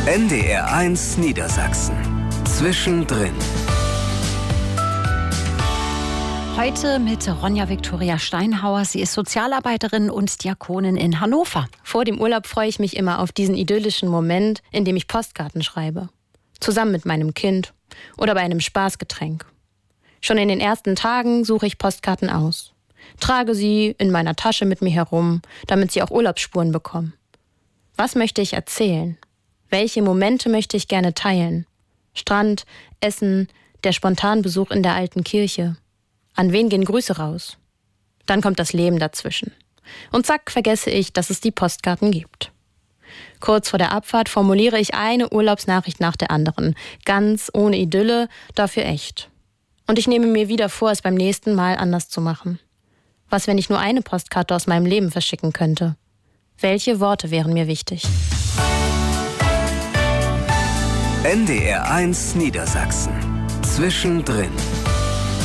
NDR1 Niedersachsen. Zwischendrin. Heute mit Ronja Viktoria Steinhauer. Sie ist Sozialarbeiterin und Diakonin in Hannover. Vor dem Urlaub freue ich mich immer auf diesen idyllischen Moment, in dem ich Postkarten schreibe. Zusammen mit meinem Kind oder bei einem Spaßgetränk. Schon in den ersten Tagen suche ich Postkarten aus. Trage sie in meiner Tasche mit mir herum, damit sie auch Urlaubsspuren bekommen. Was möchte ich erzählen? Welche Momente möchte ich gerne teilen? Strand, Essen, der Spontanbesuch in der alten Kirche. An wen gehen Grüße raus? Dann kommt das Leben dazwischen. Und zack, vergesse ich, dass es die Postkarten gibt. Kurz vor der Abfahrt formuliere ich eine Urlaubsnachricht nach der anderen. Ganz ohne Idylle, dafür echt. Und ich nehme mir wieder vor, es beim nächsten Mal anders zu machen. Was, wenn ich nur eine Postkarte aus meinem Leben verschicken könnte? Welche Worte wären mir wichtig? NDR1 Niedersachsen. Zwischendrin.